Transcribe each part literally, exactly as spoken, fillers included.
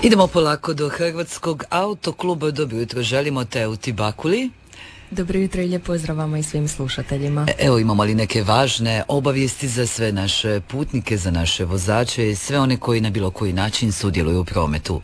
Idemo polako do Hrvatskog autokluba. Dobro jutro, želimo Teuti Bakuli. Dobro jutro i lijep pozdrav vama i svim slušateljima. Evo, imamo li neke važne obavijesti za sve naše putnike, za naše vozače i sve one koji na bilo koji način sudjeluju u prometu?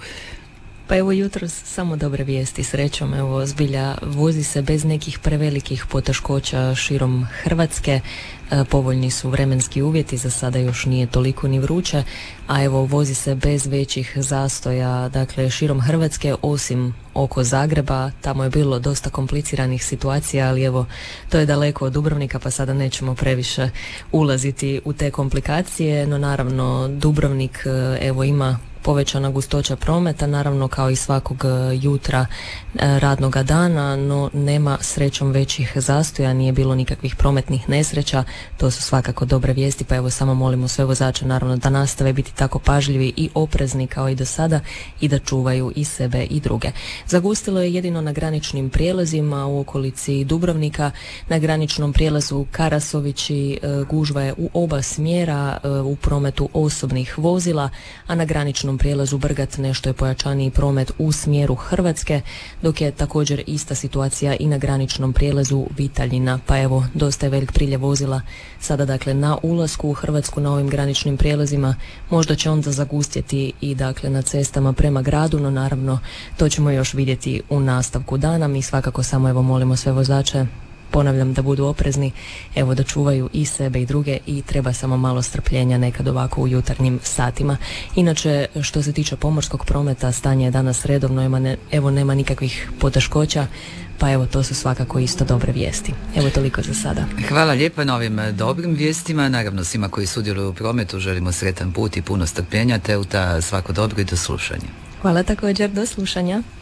Pa evo jutros samo dobre vijesti, srećom, evo zbilja vozi se bez nekih prevelikih poteškoća širom Hrvatske, e, povoljni su vremenski uvjeti, za sada još nije toliko ni vruće, a evo vozi se bez većih zastoja, dakle širom Hrvatske osim oko Zagreba, tamo je bilo dosta kompliciranih situacija, ali evo to je daleko od Dubrovnika pa sada nećemo previše ulaziti u te komplikacije, no naravno Dubrovnik evo ima povećana gustoća prometa, naravno kao i svakog jutra radnoga dana, no nema srećom većih zastoja, nije bilo nikakvih prometnih nesreća, to su svakako dobre vijesti, pa evo samo molimo sve vozače naravno da nastave biti tako pažljivi i oprezni kao i do sada i da čuvaju i sebe i druge. Zagustilo je jedino na graničnim prijelazima u okolici Dubrovnika, na graničnom prijelazu Karasovići gužva je u oba smjera u prometu osobnih vozila, a na graničnom prijelazu Brgat nešto je pojačaniji promet u smjeru Hrvatske, dok je također ista situacija i na graničnom prijelazu Vitaljina, pa evo dosta je velik priljev vozila sada dakle na ulasku u Hrvatsku na ovim graničnim prijelazima, možda će onda zagustjeti i dakle na cestama prema gradu, no naravno to ćemo još vidjeti u nastavku dana. Mi svakako samo evo molimo sve vozače, ponavljam, da budu oprezni, evo da čuvaju i sebe i druge i treba samo malo strpljenja nekad ovako u jutarnjim satima. Inače, što se tiče pomorskog prometa, stanje je danas redovno, ima ne, evo nema nikakvih poteškoća, pa evo to su svakako isto dobre vijesti. Evo toliko za sada. Hvala lijepa na ovim dobrim vijestima, naravno svima koji sudjeluju u prometu želimo sretan put i puno strpljenja. Teuta, svako dobro i do slušanja. Hvala također, do slušanja.